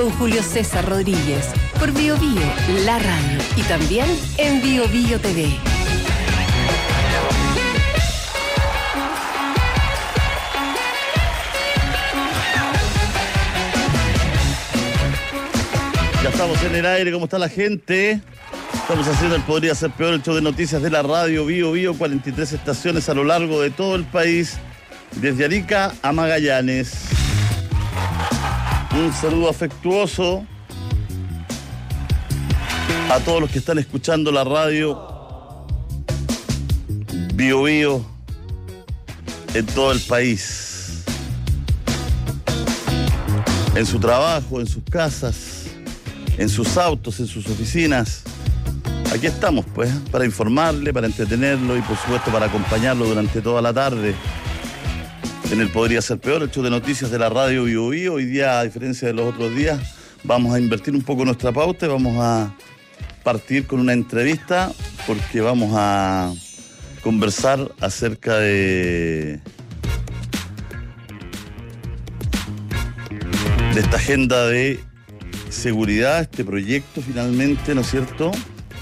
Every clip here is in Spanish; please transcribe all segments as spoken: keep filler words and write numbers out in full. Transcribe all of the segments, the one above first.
con Julio César Rodríguez por Bio Bio, la radio y también en Bio Bio T V. Ya estamos en el aire, ¿cómo está la gente? Estamos haciendo el Podría Ser Peor, el show de noticias de la radio Bio Bio, cuarenta y tres estaciones a lo largo de todo el país, desde Arica a Magallanes. Un saludo afectuoso a todos los que están escuchando la radio Bio Bio en todo el país, en su trabajo, en sus casas, en sus autos, en sus oficinas. Aquí estamos, pues, para informarle, para entretenerlo y, por supuesto, para acompañarlo durante toda la tarde en el Podría Ser Peor, el show de noticias de la radio Bio Bio. Hoy día, a diferencia de los otros días, vamos a invertir un poco nuestra pauta y vamos a partir con una entrevista porque vamos a conversar acerca de, de esta agenda de seguridad, este proyecto finalmente, ¿no es cierto?,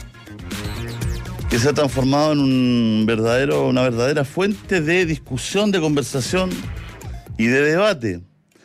que se ha transformado en un verdadero, una verdadera fuente de discusión, de conversación y de debate.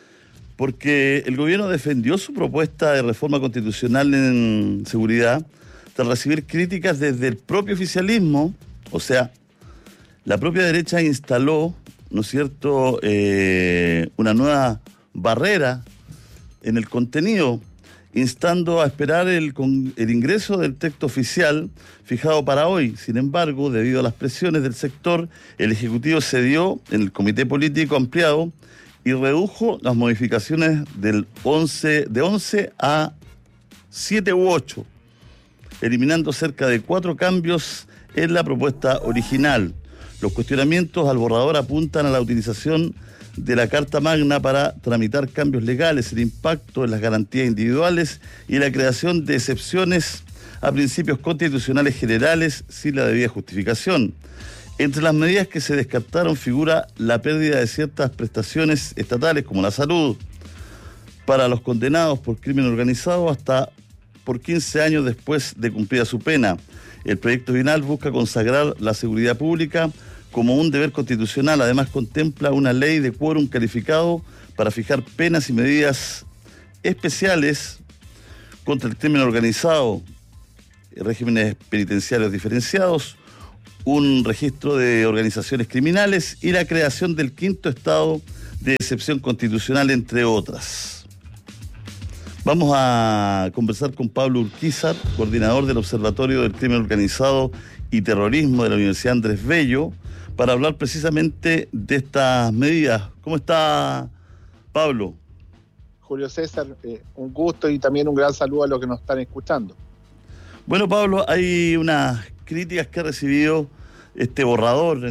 Porque el gobierno defendió su propuesta de reforma constitucional en seguridad tras recibir críticas desde el propio oficialismo. O sea, la propia derecha instaló, ¿no es cierto?, eh, una nueva barrera en el contenido, instando a esperar el, con, el ingreso del texto oficial fijado para hoy. Sin embargo, debido a las presiones del sector, el Ejecutivo cedió en el Comité Político Ampliado y redujo las modificaciones del once, de once a siete u ocho, eliminando cerca de cuatro cambios en la propuesta original. Los cuestionamientos al borrador apuntan a la utilización de la Carta Magna para tramitar cambios legales, el impacto en las garantías individuales y la creación de excepciones a principios constitucionales generales sin la debida justificación. Entre las medidas que se descartaron figura la pérdida de ciertas prestaciones estatales como la salud para los condenados por crimen organizado hasta por quince años después de cumplida su pena. El proyecto final busca consagrar la seguridad pública como un deber constitucional. Además, contempla una ley de quórum calificado para fijar penas y medidas especiales contra el crimen organizado, regímenes penitenciarios diferenciados, un registro de organizaciones criminales y la creación del quinto estado de excepción constitucional, entre otras. Vamos a conversar con Pablo Urquizar, coordinador del Observatorio del Crimen Organizado y Terrorismo de la Universidad Andrés Bello, para hablar precisamente de estas medidas. ¿Cómo está, Pablo? Julio César, eh, un gusto y también un gran saludo a los que nos están escuchando. Bueno, Pablo, hay unas críticas que ha recibido este borrador